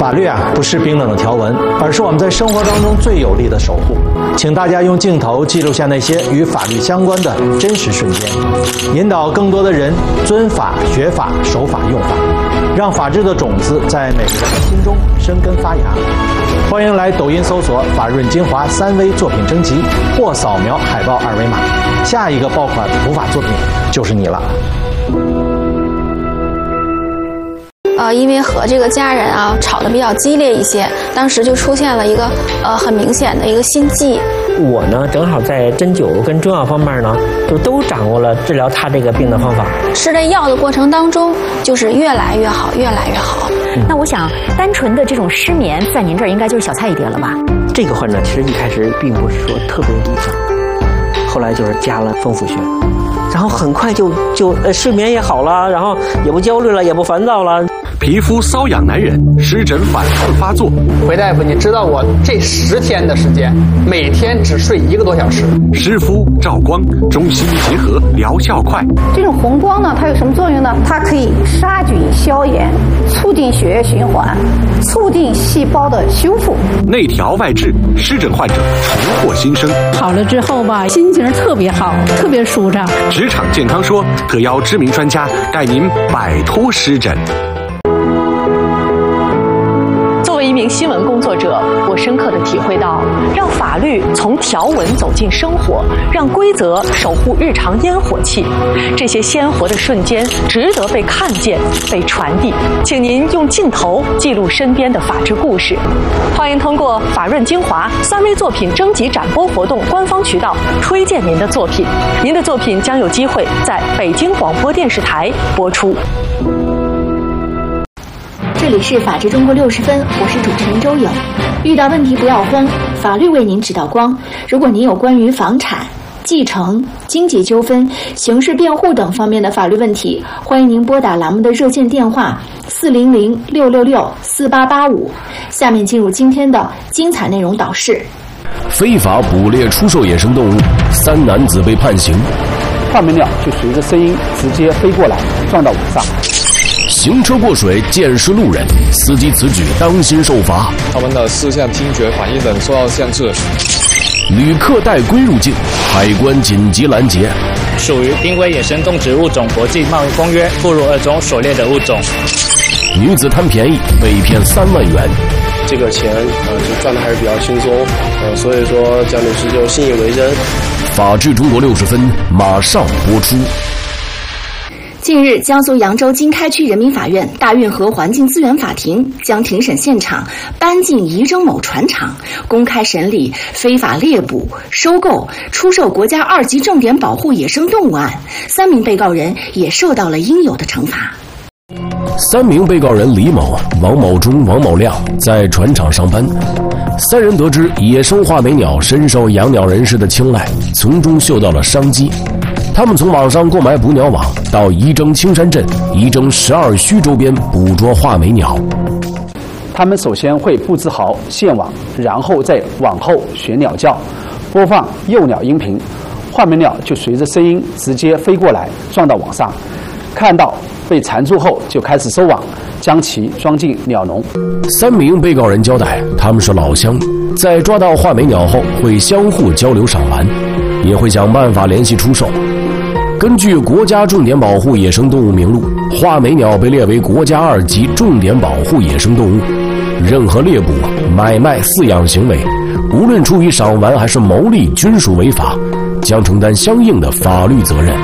法律不是冰冷的条文，而是我们在生活当中最有力的守护。请大家用镜头记录下那些与法律相关的真实瞬间，引导更多的人遵法、学法、守法、用法，让法治的种子在每个人的心中生根发芽。欢迎来抖音搜索“法润精华3V 作品征集”或扫描海报2维码，下一个爆款普法作品就是你了。 因为和这个家人吵得比较激烈一些，当时就出现了一个很明显的一个心悸。 我呢，正好在针灸跟中药方面呢，就都掌握了治疗他这个病的方法。 吃这药的过程当中，就是越来越好，越来越好。 那我想，单纯的这种失眠，在您这儿应该就是小菜一碟了吧？ 这个患者其实一开始并不是说特别理想，后来就是加了丰腹穴，然后很快就睡眠也好了，然后也不焦虑了，也不烦躁了。 皮肤瘙痒难忍，湿疹反复发作。 回大夫，你知道我这10天的时间，每天只睡1个多小时。 湿敷、照光，中西医结合，疗效快。 这种红光呢，它有什么作用呢？它可以杀菌消炎，促进血液循环，促进细胞的修复。 内调外治，湿疹患者重获新生。 好了之后吧，心情特别好，特别舒畅。 职场健康说特邀知名专家带您摆脱湿疹。 作为一名新闻工作者，我深刻地体会到，让法律从条文走进生活，让规则守护日常烟火气，这些鲜活的瞬间值得被看见、被传递。请您用镜头记录身边的法治故事。欢迎通过法润精华3V 作品征集展播活动官方渠道推荐您的作品，您的作品将有机会在北京广播电视台播出。 这里是法治中国60分，我是主持人周颖。遇到问题不要慌，法律为您指导光。如果您有关于房产、继承、经济纠纷、刑事辩护等方面的法律问题，欢迎您拨打栏目的热线电话400-666-4885。下面进入今天的精彩内容导视。 非法捕猎出售野生动物，3男子被判刑。 画眉鸟就随着声音直接飞过来，撞到我上。 行车过水溅湿路人，司机此举当心受罚。 他们的视线、听觉、反应等受到限制。 旅客带龟入境，海关紧急拦截。 属于濒危野生动植物种国际贸易公约附录2中所列的物种。 女子贪便宜被骗3万元。 这个钱就赚的还是比较轻松，所以说蒋女士就信以为真。 法治中国60分马上播出。 近日，江苏扬州经开区人民法院大运河环境资源法庭将庭审现场搬进仪征某船厂，公开审理非法猎捕、收购、出售国家2级重点保护野生动物案，3名被告人也受到了应有的惩罚。 3名被告人李某、王某忠、王某亮在船厂上班，3人得知野生画眉鸟深受养鸟人士的青睐，从中嗅到了商机。他们从网上购买捕鸟网，到仪征青山镇、仪征12墟周边捕捉画眉鸟。 他们首先会布置好线网，然后在网后选鸟叫，播放诱鸟音频，画眉鸟就随着声音直接飞过来，撞到网上。看到被缠住后，就开始收网，将其装进鸟笼。 3名被告人交代，他们是老乡，在抓到画眉鸟后会相互交流赏玩，也会想办法联系出售。根据国家重点保护野生动物名录，画眉鸟被列为国家2级重点保护野生动物，任何猎捕、买卖、饲养行为，无论出于赏玩还是牟利，均属违法，将承担相应的法律责任。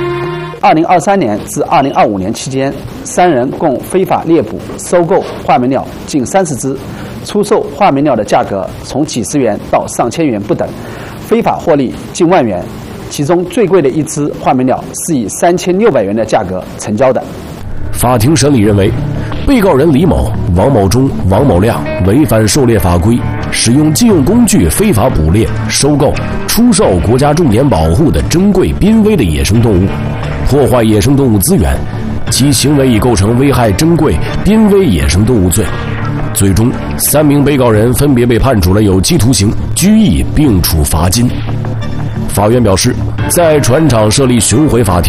2023年至2025年期间，3人共非法猎捕、收购画眉鸟近30只，出售画眉鸟的价格从几十元到上千元不等，非法获利近万元。其中最贵的一只画眉鸟是以3600元的价格成交的。 法庭审理认为，被告人李某、王某忠、王某亮违反狩猎法规，使用禁用工具非法捕猎、收购、出售国家重点保护的珍贵濒危的野生动物，破坏野生动物资源，其行为已构成危害珍贵濒危野生动物罪。最终3名被告人分别被判处了有期徒刑、拘役并处罚金。法院表示，在船厂设立巡回法庭，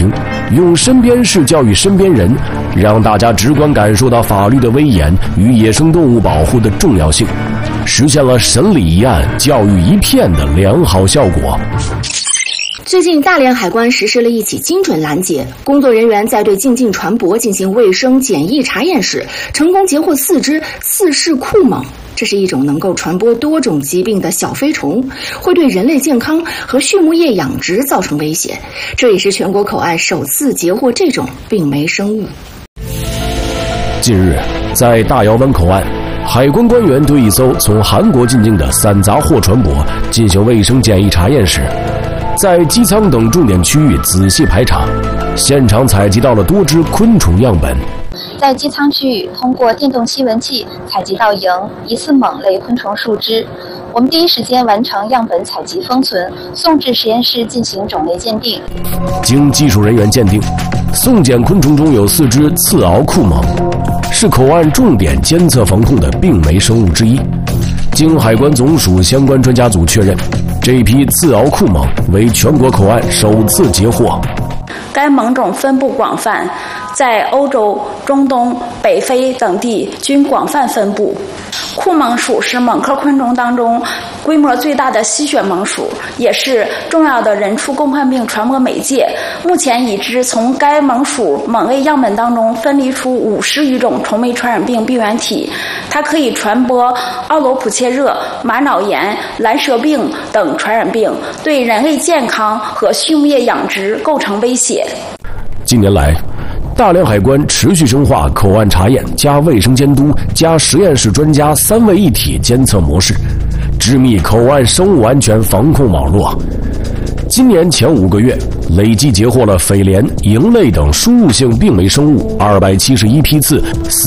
用身边事教育身边人，让大家直观感受到法律的威严与野生动物保护的重要性，实现了审理一案教育一片的良好效果。 最近，大连海关实施了一起精准拦截，工作人员在对进境船舶进行卫生检疫查验时，成功截获4只4氏库猛。这是一种能够传播多种疾病的小飞虫，会对人类健康和畜牧业养殖造成威胁。这也是全国口岸首次截获这种病媒生物。 近日，在大窑湾口岸，海关官员对一艘从韩国进境的散杂货船舶进行卫生检疫查验时，在机舱等重点区域仔细排查，现场采集到了多只昆虫样本。 在机舱区域，通过电动吸闻器采集到蝇疑似猛类昆虫数只。我们第一时间完成样本采集封存，送至实验室进行种类鉴定。 经技术人员鉴定，送检昆虫中有4只刺螯库猛，是口岸重点监测防控的病媒生物之一。经海关总署相关专家组确认，这一批刺螯库猛为全国口岸首次截获。 该猛种分布广泛，在欧洲、中东、北非等地均广泛分布。库猛属是猛科昆虫当中规模最大的吸血猛属，也是重要的人畜共患病传播媒介。目前已知从该猛属猛类样本当中分离出50余种虫媒传染病病原体，它可以传播奥罗普切热、玛瑙炎、蓝舌病等传染病，对人类健康和畜牧业养殖构成威胁。 近年来，大连海关持续深化口岸查验加卫生监督加实验室专家3位一体监测模式，织密口岸生物安全防控网络。今年前5个月，累计截获了匪莲、蝇类等输入性病媒生物271批次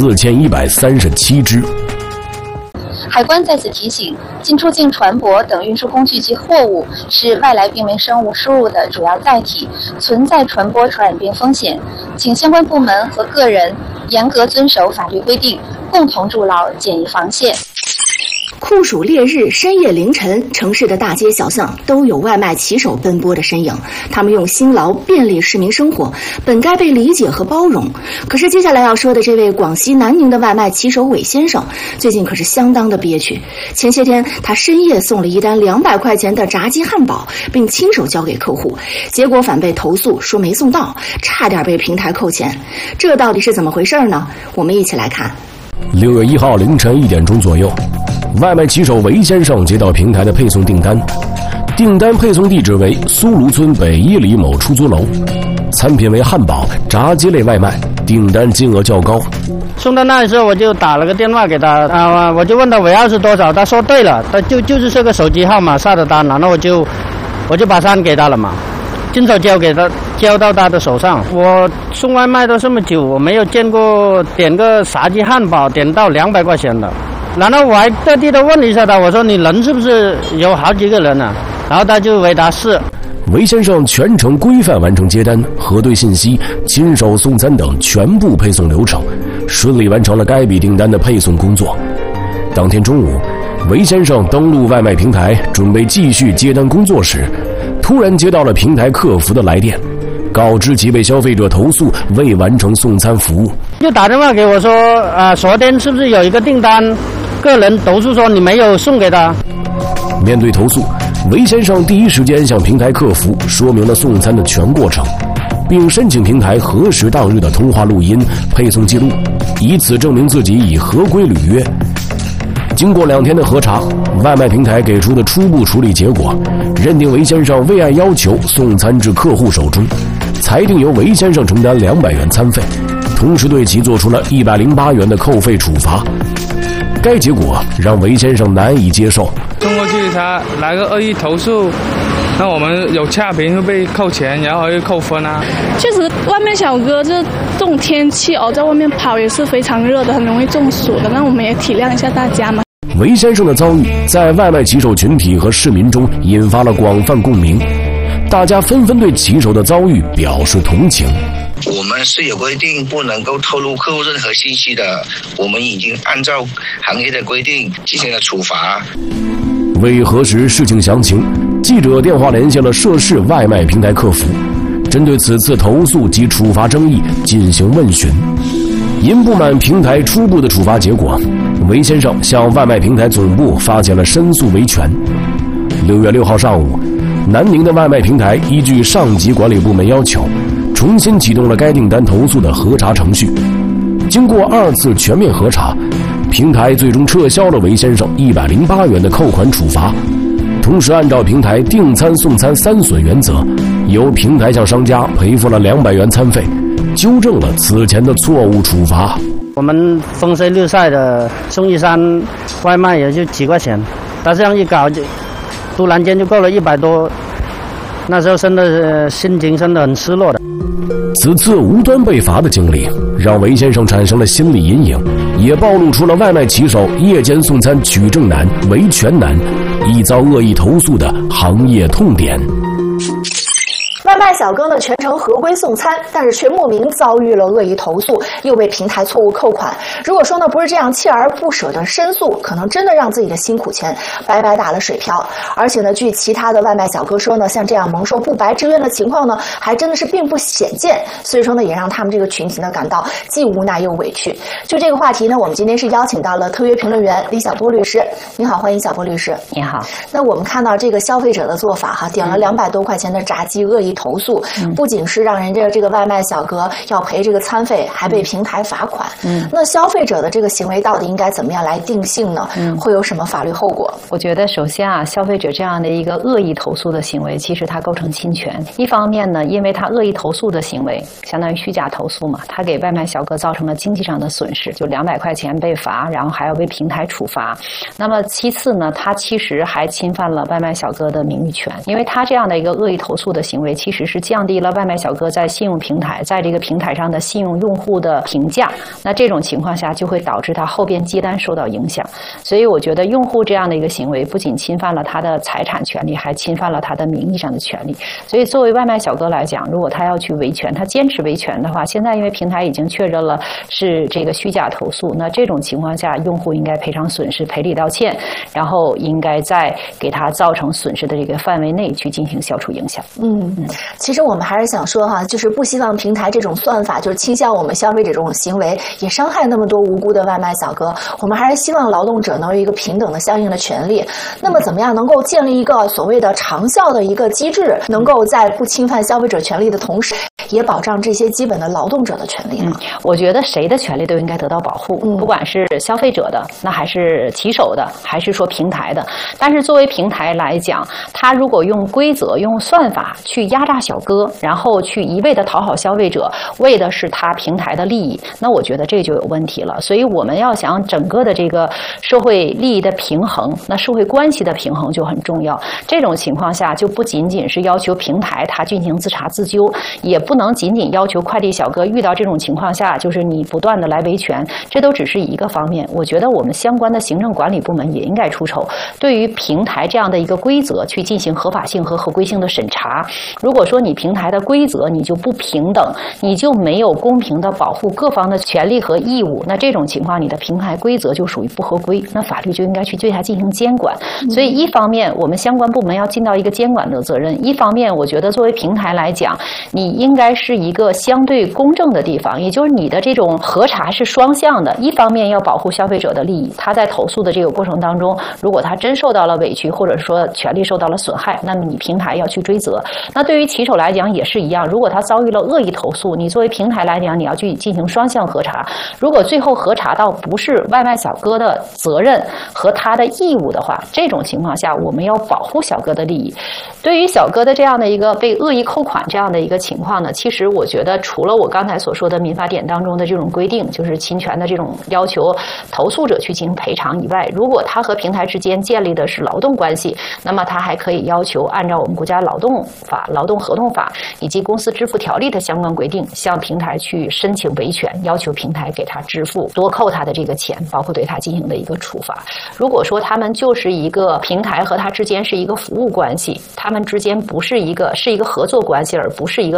，4137只。 海关在此提醒，进出境船舶等运输工具及货物是外来病媒生物输入的主要载体，存在传播传染病风险，请相关部门和个人严格遵守法律规定，共同筑牢检疫防线。 酷暑烈日，深夜凌晨，城市的大街小巷都有外卖骑手奔波的身影。他们用辛劳便利市民生活，本该被理解和包容。可是接下来要说的这位广西南宁的外卖骑手韦先生，最近可是相当的憋屈。前些天，他深夜送了一单200块钱的炸鸡汉堡，并亲手交给客户，结果反被投诉说没送到，差点被平台扣钱。这到底是怎么回事呢？我们一起来看。 6月1号凌晨1点钟左右，外卖骑手韦先生接到平台的配送订单，订单配送地址为苏卢村北1里某出租楼，餐品为汉堡、炸鸡类外卖，订单金额较高。 送到那的时候，我就打了个电话给他，我就问他尾号是多少，他说对了，他就是这个手机号码下的单，然后我就把单给他了嘛，亲手交到他的手上。我送外卖都这么久，我没有见过点个炸鸡汉堡点到200块钱的。然后我还特地的问了一下他，我说你人是不是有好几个人啊？然后他就回答是。 韦先生全程规范完成接单、核对信息、亲手送餐等全部配送流程，顺利完成了该笔订单的配送工作。当天中午，韦先生登录外卖平台准备继续接单工作时，突然接到了平台客服的来电，告知其被消费者投诉未完成送餐服务， 就打电话给我说昨天是不是有一个订单，个人投诉说你没有送给他。 面对投诉，韦先生第一时间向平台客服说明了送餐的全过程，并申请平台核实当日的通话录音、配送记录，以此证明自己已合规履约。经过2天的核查，外卖平台给出的初步处理结果，认定韦先生未按要求送餐至客户手中，裁定由韦先生承担200元餐费，同时对其做出了108元的扣费处罚。该结果让韦先生难以接受。 送过去他来个恶意投诉，那我们有差评会被扣钱，然后还会扣分啊。 确实，外卖小哥这种天气在外面跑也是非常热的，很容易中暑的。那我们也体谅一下大家嘛。 韦先生的遭遇在外卖骑手群体和市民中引发了广泛共鸣，大家纷纷对骑手的遭遇表示同情。 我们是有规定不能够透露客户任何信息的，我们已经按照行业的规定进行了处罚。为核实事情详情，记者电话联系了涉事外卖平台客服， 针对此次投诉及处罚争议进行问询。因不满平台初步的处罚结果，韦先生向外卖平台总部发起了申诉维权。6月6号上午，南宁的外卖平台依据上级管理部门要求，重新启动了该订单投诉的核查程序。经过2次全面核查，平台最终撤销了韦先生108元的扣款处罚，同时按照平台订餐送餐3损原则，由平台向商家赔付了200元餐费，纠正了此前的错误处罚。 我们风吹日晒的送一餐外卖也就几块钱，他这样一搞就突然间就够了100多，那时候真的心情真的很失落的。 此次无端被罚的经历让韦先生产生了心理阴影，也暴露出了外卖骑手夜间送餐取证难、维权难，易遭恶意投诉的行业痛点。 外卖小哥呢全程合规送餐，但是却莫名遭遇了恶意投诉，又被平台错误扣款。如果说呢不是这样锲而不舍的申诉，可能真的让自己的辛苦钱白白打了水漂。而且呢，据其他的外卖小哥说呢，像这样蒙受不白之冤的情况呢，还真的是并不鲜见。所以说呢，也让他们这个群体呢感到既无奈又委屈。就这个话题呢，我们今天是邀请到了特约评论员李晓波律师。你好，欢迎晓波律师。 你好。 那我们看到这个消费者的做法哈，点了200多块钱的炸鸡恶意投诉，不仅是让人家这个外卖小哥要赔这个餐费，还被平台罚款。那消费者的这个行为到底应该怎么样来定性呢？会有什么法律后果？ 我觉得首先啊，消费者这样的一个恶意投诉的行为，其实它构成侵权。一方面呢，因为他恶意投诉的行为相当于虚假投诉嘛，他给外卖小哥造成了经济上的损失，就200块钱被罚，然后还要被平台处罚。那么其次呢，他其实还侵犯了外卖小哥的名誉权，因为他这样的一个恶意投诉的行为，其实是降低了外卖小哥在信用平台，在这个平台上的信用用户的评价。那这种情况下就会导致他后边接单受到影响。所以我觉得用户这样的一个行为，不仅侵犯了他的财产权利，还侵犯了他的名义上的权利。所以作为外卖小哥来讲，如果他要去维权，他坚持维权的话，现在因为平台已经确认了是这个虚假投诉，那这种情况下，用户应该赔偿损失，赔礼道歉，然后应该在给他造成损失的这个范围内去进行消除影响。 其实我们还是想说哈，就是不希望平台这种算法就是倾向我们消费者这种行为，也伤害那么多无辜的外卖小哥。我们还是希望劳动者能有一个平等的相应的权利。那么怎么样能够建立一个所谓的长效的一个机制，能够在不侵犯消费者权利的同时，也保障这些基本的劳动者的权利呢？ 我觉得谁的权利都应该得到保护，不管是消费者的，那还是骑手的，还是说平台的。但是作为平台来讲，他如果用规则、用算法去压榨小哥，然后去一味的讨好消费者，为的是他平台的利益，那我觉得这就有问题了。所以我们要想整个的这个社会利益的平衡，那社会关系的平衡就很重要。这种情况下，就不仅仅是要求平台他进行自查自纠，也不能仅仅要求快递小哥遇到这种情况下，就是你不断的来维权，这都只是一个方面。我觉得我们相关的行政管理部门也应该出手，对于平台这样的一个规则去进行合法性和合规性的审查。如果说你平台的规则你就不平等，你就没有公平的保护各方的权利和义务，那这种情况你的平台规则就属于不合规，那法律就应该去对它进行监管。所以一方面我们相关部门要尽到一个监管的责任，一方面我觉得作为平台来讲，你应该是一个相对公正的地方，也就是你的这种核查是双向的，一方面要保护消费者的利益，他在投诉的这个过程当中，如果他真受到了委屈，或者说权利受到了损害，那么你平台要去追责。那对于骑手来讲也是一样，如果他遭遇了恶意投诉，你作为平台来讲，你要去进行双向核查。如果最后核查到不是外卖小哥的责任和他的义务的话，这种情况下我们要保护小哥的利益。对于小哥的这样的一个被恶意扣款这样的一个情况呢，其实我觉得除了我刚才所说的民法典当中的这种规定，就是侵权的这种要求投诉者去进行赔偿以外，如果他和平台之间建立的是劳动关系，那么他还可以要求按照我们国家劳动法、劳动合同法以及公司支付条例的相关规定，向平台去申请维权，要求平台给他支付多扣他的这个钱，包括对他进行的一个处罚。如果说他们就是一个平台和他之间是一个服务关系，他们之间不是一个是一个合作关系，而不是一个劳动关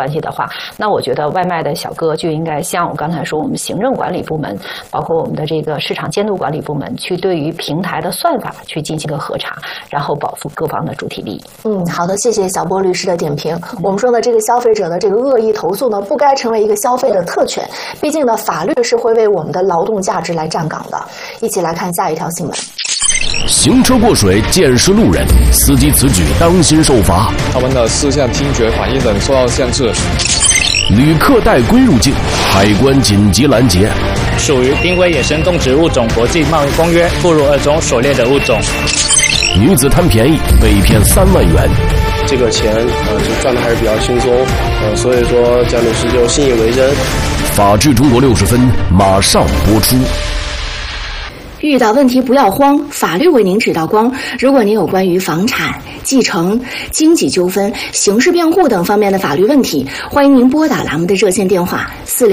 关系的话，那我觉得外卖的小哥就应该像我刚才说，我们行政管理部门，包括我们的这个市场监督管理部门，去对于平台的算法去进行个核查，然后保护各方的主体利益。 好的，谢谢小波律师的点评。我们说呢，这个消费者的这个恶意投诉呢，不该成为一个消费的特权，毕竟呢，法律是会为我们的劳动价值来站岗的。一起来看下一条新闻。 行车过水溅湿路人，司机此举当心受罚。 他们的视线、听觉、反应等受到限制。 旅客带龟入境，海关紧急拦截。 属于濒危野生动植物种国际贸易公约附录2中所列的物种。 女子贪便宜被骗3万元。 这个钱就赚的还是比较轻松，所以说蒋女士就信以为真。 法治中国60分马上播出。 遇到问题不要慌，法律为您指道光。如果您有关于房产、继承、经济纠纷、刑事辩护等方面的法律问题，欢迎您拨打咱们的热线电话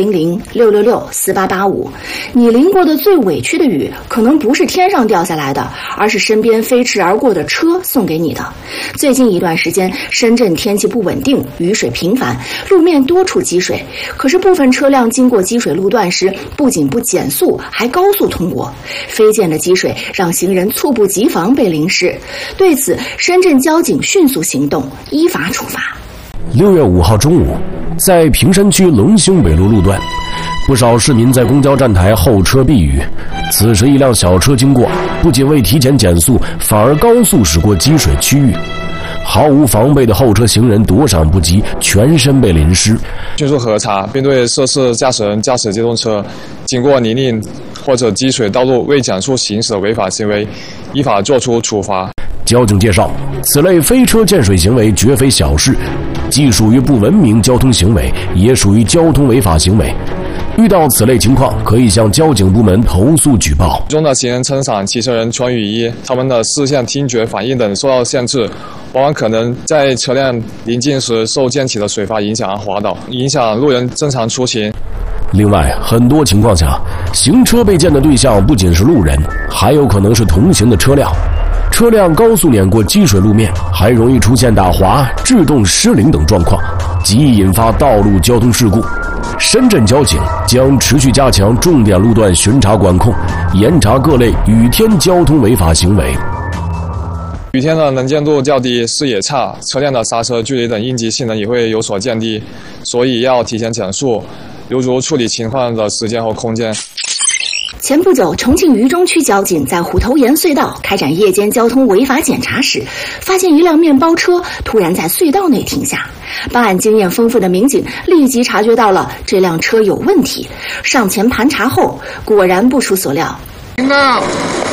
400-666-4885。你淋过的最委屈的雨，可能不是天上掉下来的，而是身边飞驰而过的车送给你的。最近一段时间，深圳天气不稳定，雨水频繁，路面多处积水。可是部分车辆经过积水路段时，不仅不减速，还高速通过。飞溅的积水让行人猝不及防被淋湿，对此，深圳交警迅速行动，依法处罚。 6月5号中午，在坪山区龙兴北路路段，不少市民在公交站台候车避雨。此时，一辆小车经过，不仅未提前减速，反而高速驶过积水区域。毫无防备的后车行人躲闪不及，全身被淋湿。 迅速核查，并对涉事驾驶人驾驶机动车经过泥泞或者积水道路未减速行驶的违法行为，依法作出处罚。 交警介绍，此类飞车溅水行为绝非小事，既属于不文明交通行为，也属于交通违法行为。遇到此类情况，可以向交警部门投诉举报。 中的行人撑伞、骑车人穿雨衣，他们的视线、听觉、反应等受到限制，往往可能在车辆临近时受溅起的水花影响而滑倒，影响路人正常出行。 另外，很多情况下，行车被溅的对象不仅是路人，还有可能是同行的车辆。车辆高速碾过积水路面，还容易出现打滑、制动失灵等状况，极易引发道路交通事故。深圳交警将持续加强重点路段巡查管控，严查各类雨天交通违法行为。 雨天的能见度较低，视野差，车辆的刹车距离等应急性能也会有所降低，所以要提前减速，留足处理情况的时间和空间。 前不久，重庆渝中区交警在虎头岩隧道开展夜间交通违法检查时，发现一辆面包车突然在隧道内停下。办案经验丰富的民警立即察觉到了这辆车有问题，上前盘查后，果然不出所料。 听到，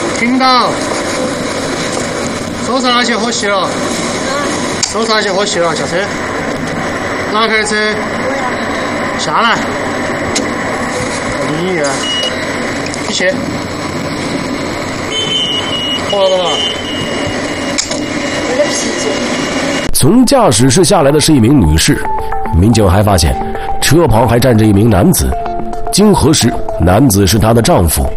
手上那些喝熄了，下车，哪开的车？下来，离远。一起，喝了的吗？ 有点啤酒。 从驾驶室下来的是一名女士，民警还发现车旁还站着一名男子。经核实，男子是她的丈夫。